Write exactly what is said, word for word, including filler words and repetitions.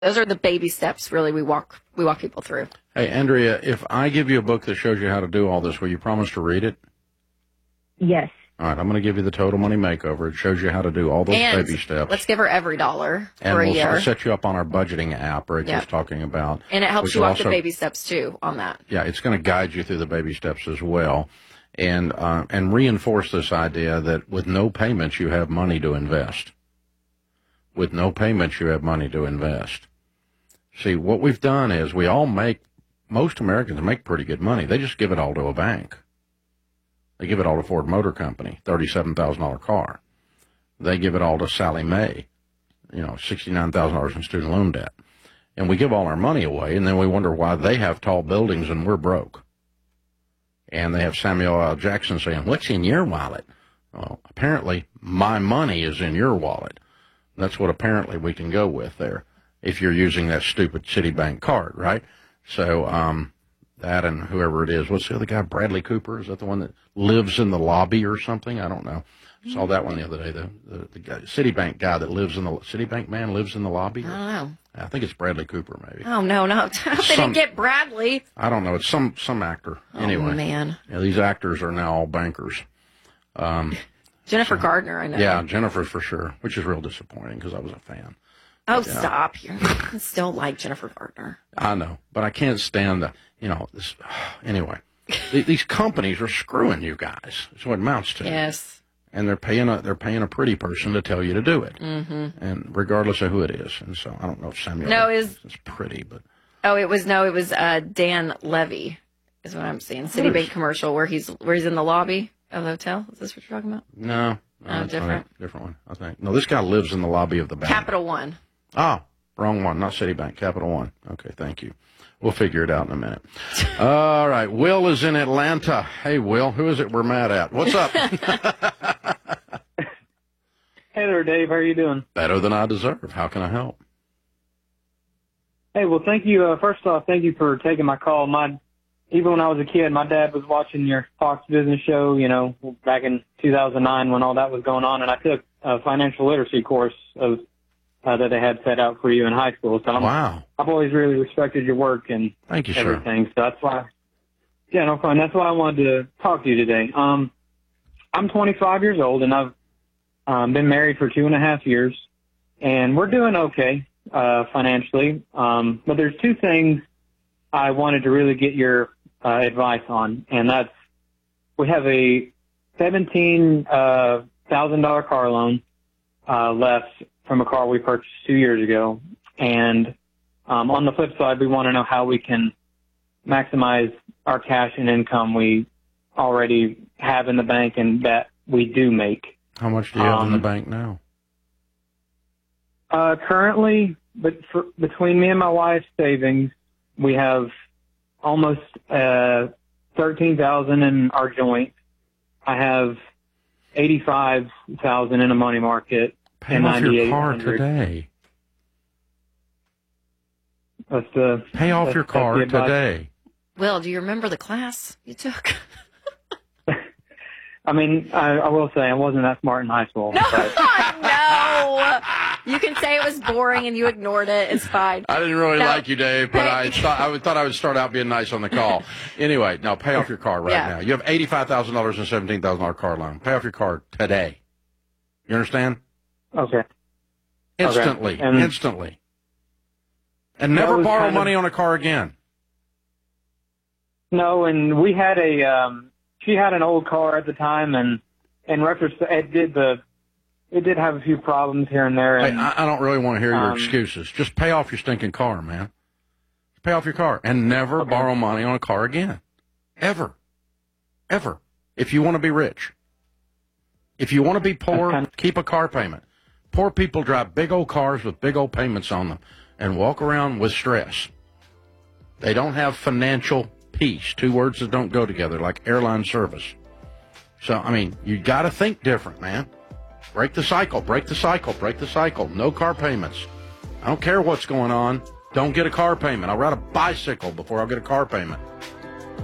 Those are the baby steps, really, we walk we walk people through. Hey, Andrea, if I give you a book that shows you how to do all this, will you promise to read it? Yes. All right, I'm going to give you the Total Money Makeover. It shows you how to do all those and baby steps. Let's give her every dollar and for a we'll year. And set you up on our budgeting app Rick yep. was talking about. And it helps you walk also, the baby steps, too, on that. Yeah, it's going to guide you through the baby steps as well. And uh, and reinforce this idea that with no payments, you have money to invest. With no payments, you have money to invest. See, what we've done is we all make, most Americans make pretty good money. They just give it all to a bank. They give it all to Ford Motor Company, thirty-seven thousand dollars car. They give it all to Sally Mae, you know, sixty-nine thousand dollars in student loan debt. And we give all our money away, and then we wonder why they have tall buildings and we're broke. And they have Samuel L. Jackson saying, what's in your wallet? Well, apparently my money is in your wallet. That's what apparently we can go with there if you're using that stupid Citibank card, right? So, um... that and whoever it is. What's the other guy? Bradley Cooper? Is that the one that lives in the lobby or something? I don't know. Saw that one the other day. The, the, the guy, Citibank guy that lives in the, Citibank man lives in the lobby? I don't know. I think it's Bradley Cooper, maybe. Oh, no, no. they some, didn't get Bradley. I don't know. It's some, some actor. Oh, anyway. man. Yeah, these actors are now all bankers. Um, Jennifer so, Gardner, I know. Yeah, Jennifer for sure, which is real disappointing because I was a fan. Oh, but, stop. You I still like Jennifer Gardner. I know, but I can't stand the, you know, this. Anyway, these companies are screwing you guys. That's what it amounts to. Yes. And they're paying a they're paying a pretty person to tell you to do it, mm-hmm. and regardless of who it is. And so I don't know if Samuel no, is is pretty, but oh, it was no, it was uh, Dan Levy, is what I'm seeing. Citibank commercial where he's where he's in the lobby of the hotel. Is this what you're talking about? No, no, oh, different, different one. I think no. This guy lives in the lobby of the bank. Capital One. Oh, wrong one. Not Citibank. Capital One. Okay, thank you. We'll figure it out in a minute. All right. Will is in Atlanta. Hey, Will, who is it we're mad at? What's up? Hey there, Dave. How are you doing? Better than I deserve. How can I help? Hey, well, thank you. Uh, first off, thank you for taking my call. My, even when I was a kid, my dad was watching your Fox Business show, you know, back in two thousand nine when all that was going on, and I took a financial literacy course of Uh, that they had set out for you in high school. So I'm, wow. I've always really respected your work and Thank you, everything. sir. So that's why, yeah, no problem. That's why I wanted to talk to you today. Um, I'm twenty-five years old and I've um, been married for two and a half years, and we're doing okay uh, financially. Um, but there's two things I wanted to really get your uh, advice on, and that's we have a seventeen thousand dollars car loan uh, left from a car we purchased two years ago. And um, on the flip side, we want to know how we can maximize our cash and income we already have in the bank and that we do make. How much do you have um, in the bank now? Uh, currently, but for, between me and my wife's savings, we have almost uh, thirteen thousand dollars in our joint. I have eighty-five thousand dollars in a money market. Pay off your car today. That's the, Pay off that's, your car today. Will, do you remember the class you took? I mean, I, I will say I wasn't that smart in high school. No, but. no. You can say it was boring and you ignored it. It's fine. I didn't really no. like you, Dave, but I thought I would, thought I would start out being nice on the call. Anyway, now pay off your car right yeah. now. You have eighty-five thousand dollars and seventeen thousand dollars car loan. Pay off your car today. You understand? Okay. Instantly. Okay. And instantly. And never borrow kind of, money on a car again. No, and we had a, um, she had an old car at the time, and in retrospect, it did the, it did have a few problems here and there. And, hey, I, I don't really want to hear your um, excuses. Just pay off your stinking car, man. Pay off your car and never okay. borrow money on a car again. Ever. Ever. If you want to be rich. If you want to be poor, kind of keep a car payment. Poor people drive big old cars with big old payments on them and walk around with stress. They don't have financial peace, two words that don't go together, like airline service. So, I mean, you got to think different, man. Break the cycle, break the cycle, break the cycle. No car payments. I don't care what's going on. Don't get a car payment. I'll ride a bicycle before I'll get a car payment.